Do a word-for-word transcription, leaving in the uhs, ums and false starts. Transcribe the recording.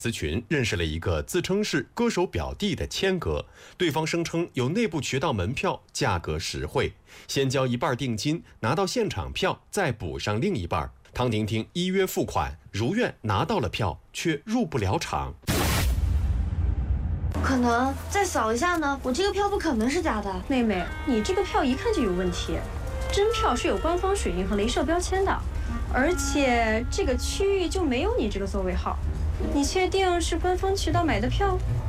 丝群认识了一个自称是歌手表弟的谦哥，对方声称有内部渠道门票，价格实惠，先交一半定金，拿到现场票再补上另一半。汤婷婷依约付款，如愿拿到了票，却入不了场。 可能再扫一下呢？我这个票不可能是假的。 妹妹，你这个票一看就有问题，真票是有官方水印和镭射标签的，而且这个区域就没有你这个座位号。你确定是官方渠道买的票？